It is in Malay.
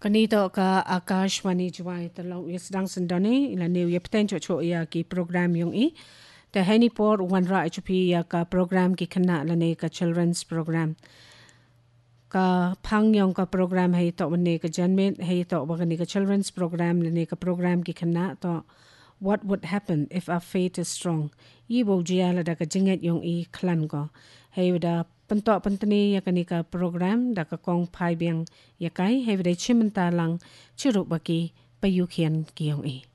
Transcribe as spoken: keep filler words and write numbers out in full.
Kanito ka Akashwani Jwai Talong Yasdang Sandani ila new yepten cho ya ki program yung i the Henny Port one ra H P ya ka program ki kana lane ka children's program ka phang yung ka program hay to mane ka janmet hay to bagani ka children's program lane ka program ki kana to what would happen if our faith is strong yi bo jiala da ka jinget yung i klan ko hay da pentok penteni ya kanika program da ka kong phai biang ya kai hay da chimenta lang chiru baki payukhian ki yung i